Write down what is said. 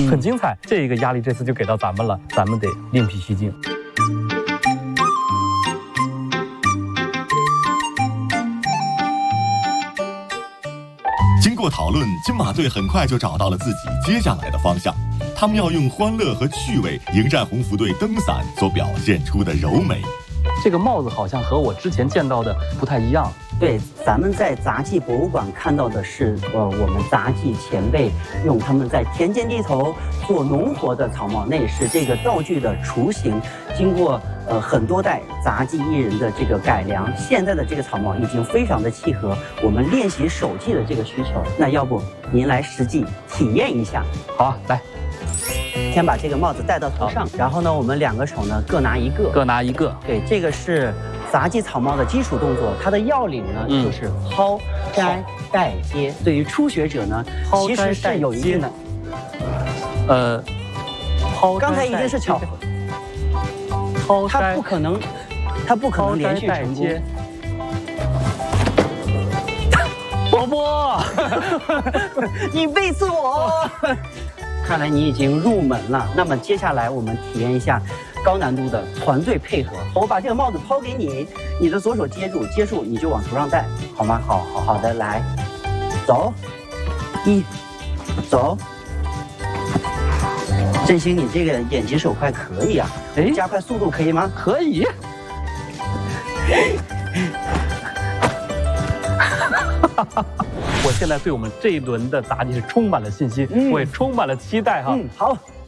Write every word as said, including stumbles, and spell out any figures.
很精彩。这个压力这次就给到咱们了，咱们得另辟蹊径。 经过讨论，金马队很快就找到了自己接下来的方向。他们要用欢乐和趣味迎战红福队登伞所表现出的柔美。 这个帽子好像和我之前见到的不太一样。 对，咱们在杂技博物馆看到的是，呃，我们杂技前辈用他们在田间地头做农活的草帽，那也是这个道具的雏形。经过呃很多代杂技艺人的这个改良，现在的这个草帽已经非常的契合我们练习手技的这个需求。那要不您来实际体验一下？ 好啊，来。 先把这个帽子戴到头上，然后呢，我们两个手呢各拿一个， 各拿一个。 对，这个是杂技草帽的基础动作，它的要领呢、嗯、就是抛、摘、带、接。对于初学者呢，其实是有一定的， 呃，抛。 刚才一定是巧合， 抛摘， 它不可能，它不可能连续成功。 波波， 你背刺我！看来你已经入门了。那么接下来我们体验一下高难度的团队配合。我把这个帽子抛给你，你的左手接住，接住你就往头上戴，好吗？好，好好的，来，走，一，走。振兴，你这个眼疾手快可以啊，哎，加快速度可以吗？ 可以。我现在对我们这一轮的杂技是充满了信心，嗯、我也充满了期待哈。 嗯，好。